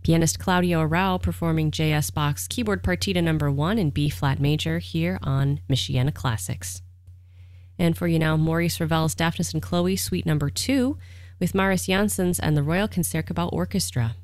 Pianist Claudio Arrau performing J.S. Bach's Keyboard Partita No. 1 in B-flat major here on Michiana Classics. And for you now, Maurice Ravel's Daphnis and Chloe, Suite No. 2, with Marius Jansons and the Royal Concertgebouw Orchestra.